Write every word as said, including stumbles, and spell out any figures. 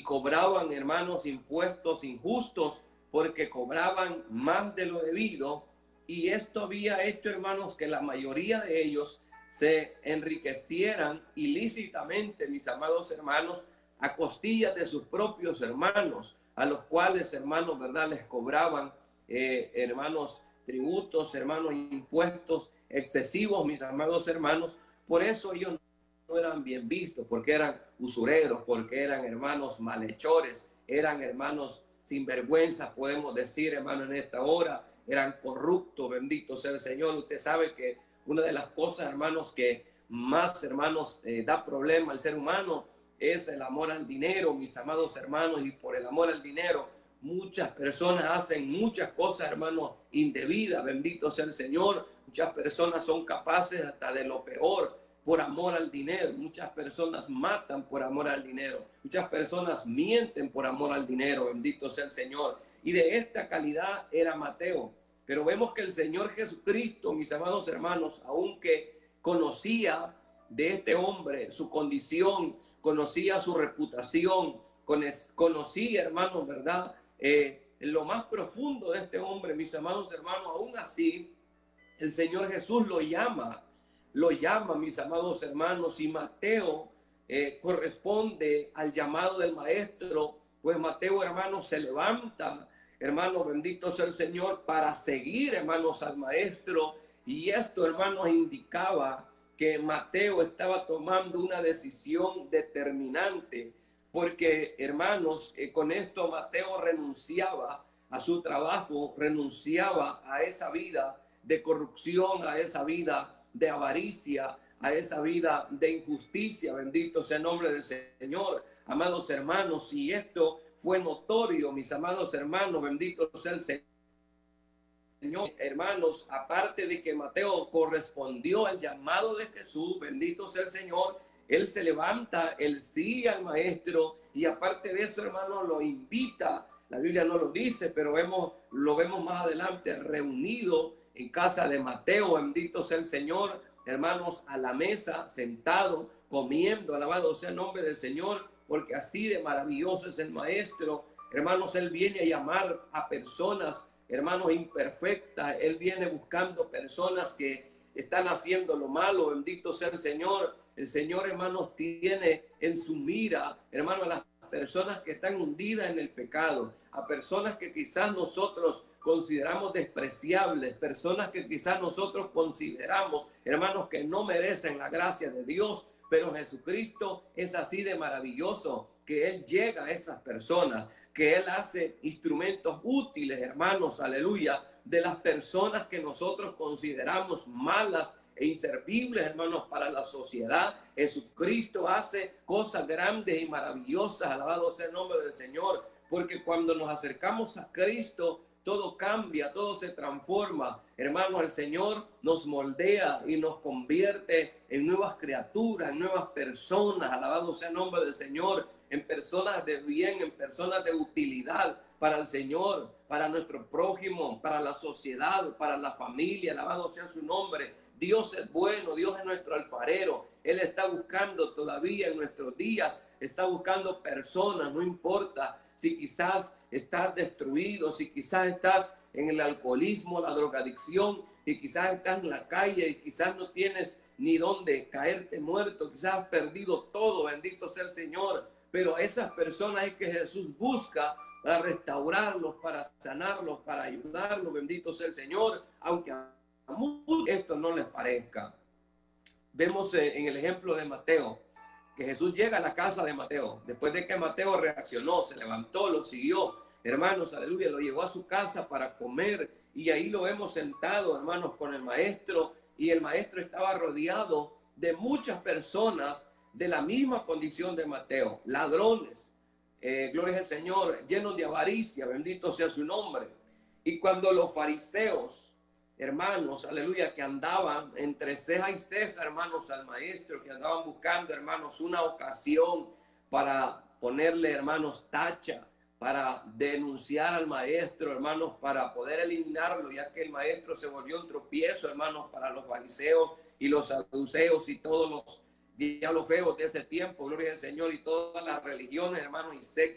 cobraban, hermanos, impuestos injustos porque cobraban más de lo debido, y esto había hecho, hermanos, que la mayoría de ellos se enriquecieran ilícitamente, mis amados hermanos, a costillas de sus propios hermanos, a los cuales, hermanos, ¿verdad?, les cobraban, eh, hermanos, tributos, hermanos, impuestos excesivos, mis amados hermanos. Por eso ellos no eran bien vistos, porque eran usureros, porque eran hermanos malhechores, eran hermanos sinvergüenzas, podemos decir, hermano, en esta hora, eran corruptos, bendito sea el Señor. Usted sabe que una de las cosas, hermanos, que más, hermanos, eh, da problema al ser humano es el amor al dinero, mis amados hermanos, y por el amor al dinero muchas personas hacen muchas cosas, hermanos, indebidas, bendito sea el Señor. Muchas personas son capaces hasta de lo peor por amor al dinero. Muchas personas matan por amor al dinero. Muchas personas mienten por amor al dinero, bendito sea el Señor. Y de esta calidad era Mateo. Pero vemos que el Señor Jesucristo, mis amados hermanos, aunque conocía de este hombre su condición, conocía su reputación, conocía, hermanos, ¿verdad?, eh, en lo más profundo de este hombre, mis amados hermanos, aún así, el Señor Jesús lo llama, lo llama, mis amados hermanos, y Mateo eh, corresponde al llamado del Maestro, pues Mateo, hermanos, se levanta, hermanos, bendito sea el Señor, para seguir, hermanos, al Maestro, y esto, hermanos, indicaba que Mateo estaba tomando una decisión determinante, porque, hermanos, eh, con esto Mateo renunciaba a su trabajo, renunciaba a esa vida de corrupción, a esa vida de avaricia, a esa vida de injusticia, bendito sea el nombre del Señor, amados hermanos. Y esto fue notorio, mis amados hermanos, bendito sea el Señor. Señor, hermanos, aparte de que Mateo correspondió al llamado de Jesús, bendito sea el Señor, él se levanta, él sigue al Maestro, y aparte de eso, hermanos, lo invita. La Biblia no lo dice, pero vemos, lo vemos más adelante, reunido en casa de Mateo, bendito sea el Señor, hermanos, a la mesa, sentado, comiendo, alabado sea el nombre del Señor, porque así de maravilloso es el Maestro. Hermanos, él viene a llamar a personas, hermanos, imperfectas. Él viene buscando personas que están haciendo lo malo, bendito sea el Señor. El Señor, hermanos, tiene en su mira, hermanos, a las personas que están hundidas en el pecado, a personas que quizás nosotros consideramos despreciables, personas que quizás nosotros consideramos, hermanos, que no merecen la gracia de Dios, pero Jesucristo es así de maravilloso que Él llega a esas personas, que Él hace instrumentos útiles, hermanos, aleluya, de las personas que nosotros consideramos malas e inservibles, hermanos, para la sociedad. Jesucristo hace cosas grandes y maravillosas, alabado sea el nombre del Señor, porque cuando nos acercamos a Cristo, todo cambia, todo se transforma. Hermanos, el Señor nos moldea y nos convierte en nuevas criaturas, en nuevas personas, alabado sea el nombre del Señor, en personas de bien, en personas de utilidad para el Señor, para nuestro prójimo, para la sociedad, para la familia, alabado sea su nombre. Dios es bueno, Dios es nuestro alfarero. Él está buscando todavía en nuestros días, está buscando personas, no importa si quizás estás destruido, si quizás estás en el alcoholismo, la drogadicción, y quizás estás en la calle y quizás no tienes ni dónde caerte muerto, quizás has perdido todo, bendito sea el Señor. Pero a esas personas es que Jesús busca para restaurarlos, para sanarlos, para ayudarlos, bendito sea el Señor, aunque a muchos esto no les parezca. Vemos en el ejemplo de Mateo, que Jesús llega a la casa de Mateo, después de que Mateo reaccionó, se levantó, lo siguió, hermanos, aleluya, lo llevó a su casa para comer, y ahí lo vemos sentado, hermanos, con el Maestro, y el Maestro estaba rodeado de muchas personas de la misma condición de Mateo, ladrones, eh, gloria al Señor, llenos de avaricia, bendito sea su nombre. Y cuando los fariseos, hermanos, aleluya, que andaban entre ceja y ceja, hermanos, al Maestro, que andaban buscando, hermanos, una ocasión para ponerle, hermanos, tacha, para denunciar al Maestro, hermanos, para poder eliminarlo, ya que el Maestro se volvió un tropiezo, hermanos, para los fariseos y los saduceos y todos los diablos feos de ese tiempo, gloria al Señor, y todas las religiones, hermanos, y sectas